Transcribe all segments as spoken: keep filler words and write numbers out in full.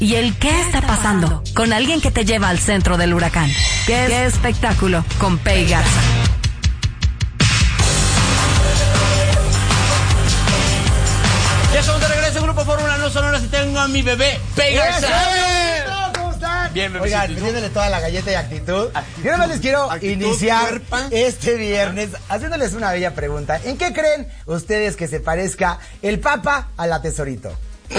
¿Y el qué está pasando? Con alguien que te lleva al centro del huracán. ¿Qué, ¿Qué espectáculo? Con Pei Garza. Ya estamos de regreso en Grupo Fórmula No Sonoras y tengo a mi bebé Pei Garza. ¿Cómo están? Bien, bebé. Oigan, metiéndole toda la galleta y actitud. actitud. Yo nada más les quiero actitud, iniciar cuerpa. este viernes haciéndoles una bella pregunta. ¿En qué creen ustedes que se parezca el Papa a la Tesorito?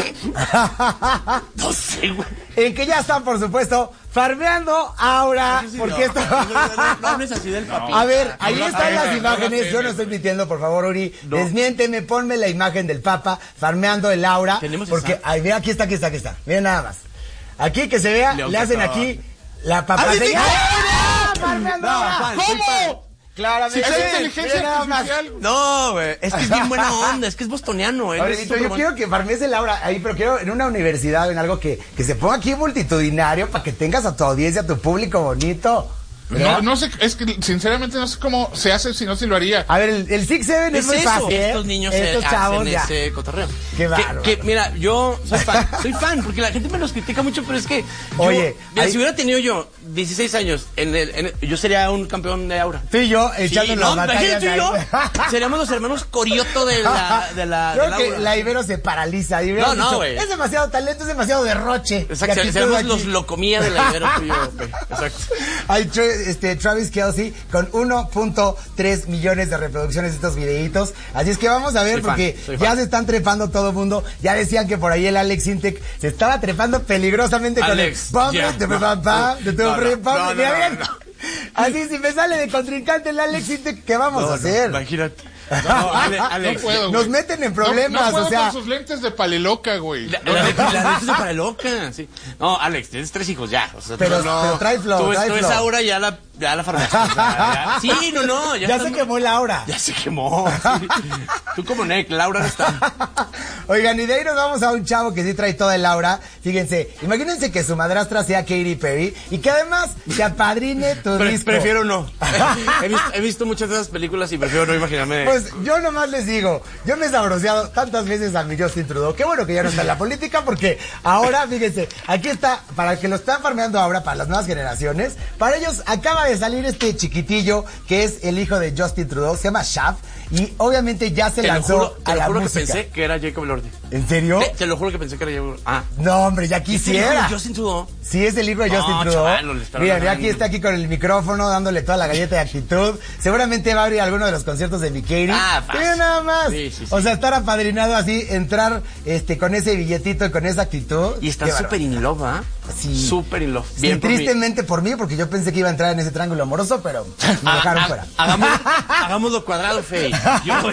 No sé, güey. En que ya están, por supuesto, farmeando Aura. Sí, porque no, esto. No, no hables así del papi. A ver, ahí no, están las imágenes. Yo no estoy mintiendo, por favor, Uri. No. Desmiénteme, ponme la imagen del Papa farmeando el Aura. ¿Tenemos porque, ay, mira, aquí está, aquí está, aquí está. Miren nada más. Aquí que se vea, León le hacen aquí la papa señal. ¡Ah, farmeando Aura! ¿Cómo? Claramente. Si es inteligencia artificial. No, güey. Es que es bien buena onda. Es que es bostoniano, eh. Ahorita, yo quiero que farmees el Aura ahí, pero quiero en una universidad, en algo que, que se ponga aquí multitudinario para que tengas a tu audiencia, a tu público bonito. No, no sé, es que sinceramente no sé cómo se hace, si no se lo haría. A ver, el, el Six Seven es, es muy eso, fácil, ¿eh? Estos niños Estos se chavos hacen ya. ese cotorreo. Qué bárbaro. Que, que, mira, yo soy fan, soy fan, porque la gente me los critica mucho, pero es que yo, Oye, mira, hay... si hubiera tenido yo dieciséis años, en el, en el, yo sería un campeón de Aura. Tú y yo echando sí, las no, batallas. Tú y yo seríamos los hermanos Corioto de la de la Creo de que Aura. la Ibero se paraliza. No, no, güey. Es demasiado talento, es demasiado derroche. Exacto, seremos los locomía de la Ibero tú y yo. Exacto. Hay este, Travis Kelce con uno punto tres millones de reproducciones de estos videitos. Así es que vamos a ver, soy porque fan, ya fan. se están trepando todo el mundo. Ya decían que por ahí el Alex Intec se estaba trepando peligrosamente Alex, con el yeah, de no, papá, de tu no, no, papá. no, no, no, no. Así, si me sale de contrincante el Alex Intec, ¿qué vamos no, a hacer? No, imagínate. No, Ale, Alex, no puedo, nos meten en problemas, no, no puedo o sea. con sus lentes de paleloca, güey. La, la, la, la lentes de paleloca, sí. No, Alex, tienes tres hijos ya. O sea, pero, no, pero trae flow, tú, trae tú flow. ves Aura ya la, ya la farmacia. O sea, ya, sí, no, no. Ya, Ya, ya se está, quemó la Aura. Ya se quemó. Sí. Tú como Nick, Laura no está. Oigan, y de ahí nos vamos a un chavo que sí trae toda el aura. Fíjense, imagínense que su madrastra sea Katy Perry y que además se apadrine tu Pre disco. Prefiero no. he, visto, he visto muchas de esas películas y prefiero no imaginarme. Pues yo nomás les digo, yo me he sabroseado tantas veces a mi Justin Trudeau. Qué bueno que ya no está en la política porque ahora, fíjense, aquí está, para que lo están farmeando ahora para las nuevas generaciones, para ellos acaba de salir este chiquitillo que es el hijo de Justin Trudeau, se llama Shav. Y obviamente ya se te lanzó lo juro, te a lo la juro música. que pensé que era Jacob Elordi. ¿En serio? Te, te lo juro que pensé que era Jacob Elordi. Ah. No, hombre, ya quisiera. Justin Trudeau. Sí, es el hijo de No, Justin Trudeau. chaval, le Mira, mira, aquí está aquí con el micrófono, dándole toda la galleta de actitud. Seguramente va a abrir alguno de los conciertos de mi Katy. Ah, fácil. Mira nada más. Sí, sí, sí. O sea, estar apadrinado así, entrar este con ese billetito y con esa actitud. Y está súper in love, ¿ah? Sí. Súper in love. Sí, Bien por tristemente mí. por mí, porque yo pensé que iba a entrar en ese triángulo amoroso, pero me Ah, dejaron ah, fuera. Hagámoslo, hagámoslo cuadrado, Fey. Yo,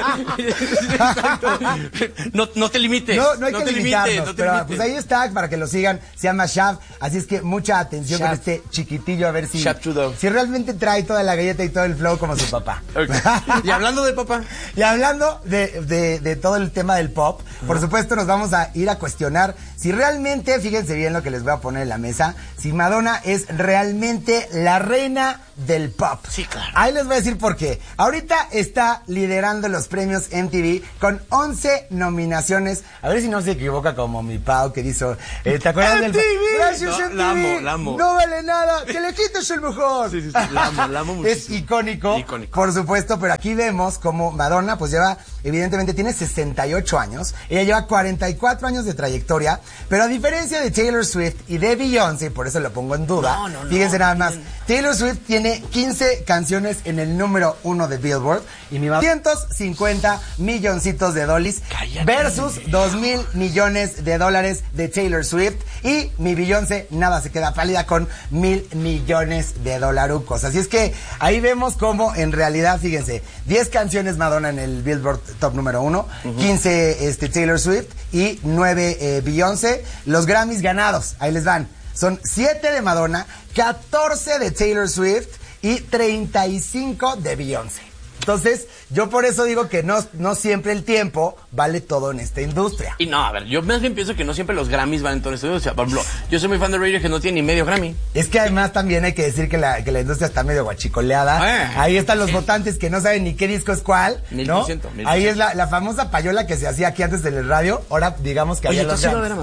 yo, exacto. No, no te limites. No, no hay no que te limitarnos, limites, no te pero limites. pues ahí está, para que lo sigan, se llama Shav, así es que mucha atención Shav. con este chiquitillo, a ver si, Shav Trudeau. si realmente trae toda la galleta y todo el flow como su papá. Okay. Y hablando de papá. Y hablando de, de, de todo el tema del pop, uh-huh. por supuesto nos vamos a ir a cuestionar si realmente, fíjense bien lo que les voy a poner en la mesa, si Madonna es realmente la reina del pop. Sí, claro. Ahí les voy a decir por qué. Ahorita está liderando los premios M T V con once nominaciones. A ver si no se equivoca como mi Pau que hizo. Eh, ¿Te acuerdas del M T V? Gracias, No, M T V. la amo, la amo. No vale nada. Que le quites el mejor. Sí, sí, sí. La amo, la amo muchísimo. Es icónico, Icónico. por supuesto, pero aquí vemos como Madonna pues lleva, evidentemente tiene sesenta y ocho años. Ella lleva cuarenta y cuatro años de trayectoria, pero a diferencia de Taylor Swift y de Beyoncé, por eso lo pongo en duda. No, no, no. Fíjense nada más. Taylor Swift tiene quince canciones en el número uno de Billboard y mi doscientos cincuenta milloncitos de dólares versus dos mil millones de dólares de Taylor Swift y mi Beyoncé nada se queda pálida con mil millones de dolarucos. Así es que ahí vemos cómo en realidad, fíjense, diez canciones Madonna en el Billboard Top número uno, uh-huh. quince este, Taylor Swift y nueve eh, Beyoncé. Los Grammys ganados, ahí les van. Son siete de Madonna, catorce de Taylor Swift y treinta y cinco de Beyoncé. Entonces, yo por eso digo que no, no siempre el tiempo vale todo en esta industria. Y no, a ver, yo más bien pienso que no siempre los Grammys valen todo en esta industria. Por ejemplo, yo soy muy fan de Radiohead que no tiene ni medio Grammy. Es que además también hay que decir que la, que la industria está medio guachicoleada. Eh, Ahí están los eh. votantes que no saben ni qué disco es cuál, ¿no? Mil por ciento, mil por ciento. Ahí es la, la famosa payola que se hacía aquí antes del radio. Ahora digamos que Oye, había los Grammys. ¿Tú sí lo ves a Madonna?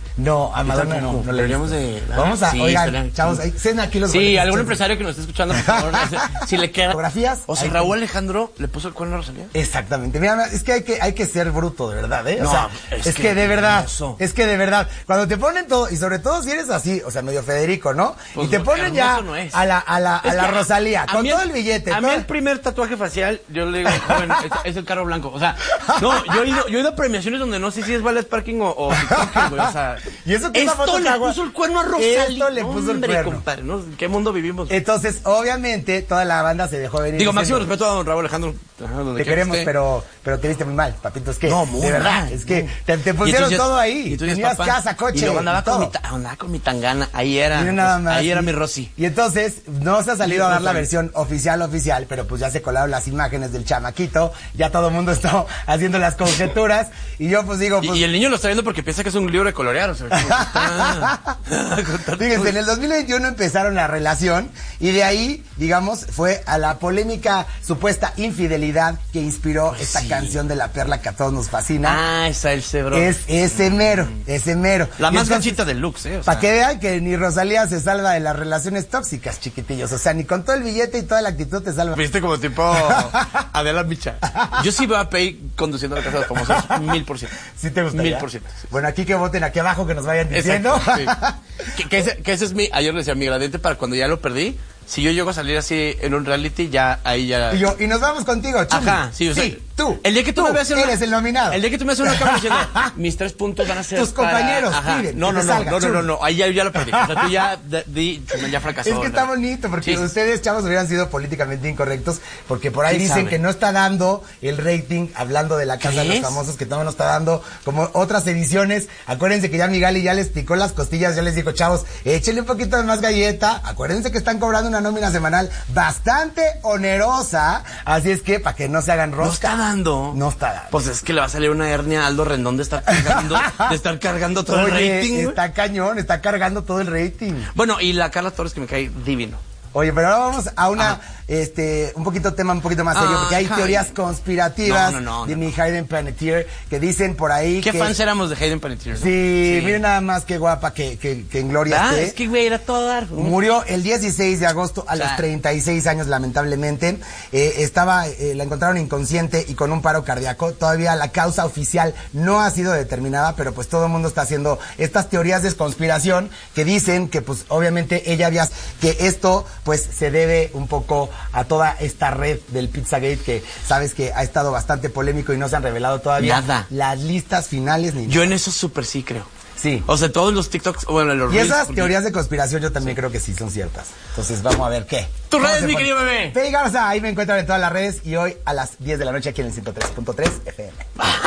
No, a Madonna no. no le Deberíamos de... Vamos a, Sí, oigan, estaría- chavos, ahí, cena aquí los Sí, boletos, algún chavos. empresario que nos esté escuchando, por favor, si le queda... ¿Fotografías? O sea, Ahí Raúl Alejandro le puso el cuerno a Rosalía. Exactamente. Mira, es que hay que hay que ser bruto, de verdad, ¿eh? O No, sea, es es, que, que de verdad, hermoso. es que de verdad, cuando te ponen todo, y sobre todo si eres así, o sea, medio Federico, ¿no? Pues y te no, ponen ya hermoso no es. a la, a la, a Es la que Rosalía, a con mí todo el billete. A mí todo- el primer tatuaje facial, yo le digo, joven, es, es el carro blanco. O sea, no, yo he ido, yo he ido a premiaciones donde no sé si es ballet parking o, o TikTok, güey. O sea, ¿Y eso qué es la esto foto le que hago? puso el cuerno a Rosalía. Esto le puso el Hombre, cuerno. compadre, ¿no? ¿En qué mundo vivimos? Entonces, obviamente, toda la banda se dejó venir. Digo, máximo diciendo, respeto a don Raúl Alejandro. Ajá, donde te quiera queremos, que esté. pero, pero te viste muy mal, papito. Es que, No, muy de verdad, mal, es que no. te, te Y pusieron entonces- todo ahí. y entonces, Tenías papá, casa, coche. Y luego andaba, y con todo. mi, ta- andaba con mi tangana. Ahí era. Mira nada más. Ahí era y- mi Rosy. Y entonces, no se ha salido a dar la Sí, versión oficial, oficial, pero pues ya se colaron las imágenes del chamaquito, ya todo el mundo está haciendo las conjeturas, y yo pues digo, Y, pues... y el niño lo está viendo porque piensa que es un libro de colorear. O sea, como que está- con tanto- Fíjense, en el dos mil veintiuno empezaron la relación y de ahí, digamos, fue a la polémica supuesta infidelidad que inspiró esta sí. canción de La Perla que a todos nos fascina. Ah, esa el cebro. Es ese mero, ese mero. La Y más entonces, ganchita del Lux, ¿eh? O sea, Para que vean que ni Rosalía se salva de las relaciones tóxicas, chiquitillos. O sea, ni con todo el billete y toda la actitud te salva. viste como tipo Adela Micha. Yo sí voy a Pay conduciendo la casa de los famosos, mil por ciento. ¿Sí te gustaría? Mil por ciento. sí. Bueno, aquí que voten aquí abajo, que nos vayan diciendo. Exacto, sí. que, que ese, que ese es mi, ayer le decía, mi gradiente para cuando ya lo perdí. Si yo llego a salir así en un reality, ya, ahí ya... Y yo, y nos vamos contigo, Chumi. Ajá, sí, o sea, tú. El día que tú, tú me veas en una- eres el nominado. El día que tú me haces una cámara diciendo, mis tres puntos van a ser Tus para- compañeros Ajá. piden No, que no, te no, salga, no, no, no, Chumi. no, ahí ya, ya lo perdí. O sea, tú ya, de, di, ya fracasó. Es que está ¿no? bonito porque Sí. ustedes, chavos, hubieran sido políticamente incorrectos porque por ahí ¿Quién dicen sabe? que no está dando el rating hablando de la Casa de los ¿Crees? Famosos, que todavía no está dando como otras ediciones. Acuérdense que ya Migali ya les picó las costillas, ya les dijo, chavos, échenle un poquito de más galleta. Acuérdense que están cobrando una nómina semanal bastante onerosa, así es que para que no se hagan rosca. No está dando. No está dando. Pues es que le va a salir una hernia a Aldo Rendón de estar cargando, de estar cargando todo Oye, el rating. güey. está cañón, está cargando todo el rating. Bueno, y la Carla Torres que me cae divino. Oye, pero ahora vamos a una, Ajá. este, un poquito tema un poquito más serio, Ay, porque hay Hayden. teorías conspirativas No, no, no, de no, mi Hayden Panettiere que dicen por ahí ¿Qué que... fans éramos de Hayden Panettiere? ¿no? Sí, miren nada más qué guapa que, que, que en gloria Ah, esté. es que güey, era todo dar. Murió el dieciséis de agosto a O sea, los treinta y seis años, lamentablemente. Eh, estaba, eh, la encontraron inconsciente y con un paro cardíaco. Todavía la causa oficial no ha sido determinada, pero pues todo el mundo está haciendo estas teorías de conspiración que dicen que pues obviamente ella había, que esto pues se debe un poco a toda esta red del Pizzagate que sabes que ha estado bastante polémico y no se han revelado todavía Nada. las listas finales ni Yo en eso súper sí creo. Sí. O sea, todos los TikToks, bueno, los Y reels, esas porque- teorías de conspiración yo también creo que sí son ciertas. Entonces vamos a ver qué. Tus ¿Cómo redes, se mi pone? querido bebé. Fey Garza, ahí me encuentran en todas las redes y hoy a las diez de la noche aquí en el ciento tres punto tres F M.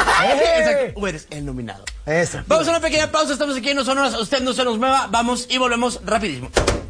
Exacto. O eres el nominado. Eso. Vamos a una pequeña pausa, estamos aquí en No Sonoras, usted no se nos mueva, vamos y volvemos rapidísimo.